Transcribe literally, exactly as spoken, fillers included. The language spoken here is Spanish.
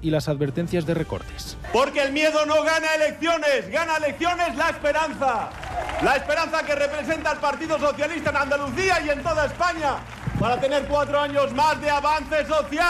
y las advertencias de recortes. Porque el miedo no gana elecciones, gana elecciones la esperanza. La esperanza que representa el Partido Socialista en Andalucía y en toda España para tener cuatro años más de avance social.